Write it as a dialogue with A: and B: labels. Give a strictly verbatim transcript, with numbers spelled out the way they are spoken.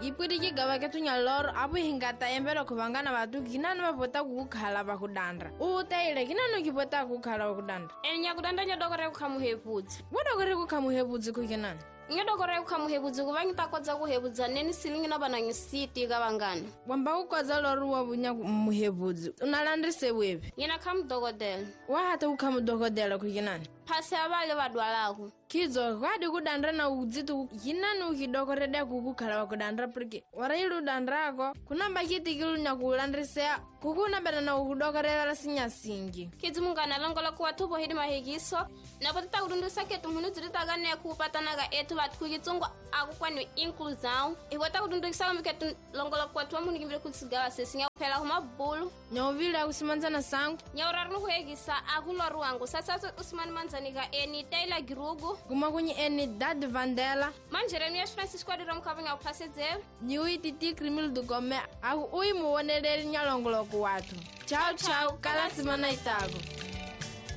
A: ipwidi gawa ketu nyalor abu hingata embero kubangana batu kinano bapota kukhala bakudandra utaile kinano kipota kukhala bakudandra
B: enya kudanda nyadokore kukhamuhepudzi
A: wadokore kukhamuhepudzi kukinani
B: nyadokore kukhamuhepudzi kuba ngitakodza kuhepudza neni silingi na bana ngisiti kabangana
A: wamba kukodza loru wabunya muhepudzi unalandrise wewe
B: yena khamudokodela
A: wahata kukhamudokodela kukinani
B: phasi abale badwalako
A: kidzo kwadi kudandra na udzitu yinani ukidokoreda kukukhala bakudandra porque warailu dandrako kunamba kitikilu nyakulandrisea kukuna bena na ukudokorela sinya singi
B: kidzo mungana longola kuwa tupo hidi mahigiso na potata kudundusa ketu munu ziritagane kupatanaga etu batu kukitsungwa akukwani inclusão iwata kudundukisa mketu longola kuwa tuwa munu kimbire kutsigawa sesinya kupela huma bulu
A: nyovile akusimanzana sangu
B: nyaurarnu kuhegisa akuloru wangu sasa usimani manzanika eni taila girugu
A: kuma kunyi eni dad vandela
B: manjere ni Francisco adira mukavanga upasedzela
A: niwi titi krimil dugome aku ui muoneleli nyalongolo kuwatu chao chao kala simana itago